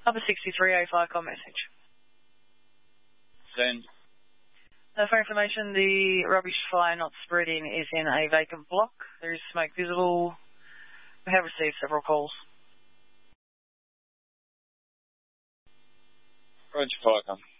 Upper 63, A5 message. Send. For information, the rubbish fire not spreading is in a vacant block. There is smoke visible. We have received several calls. Roger, Falcon.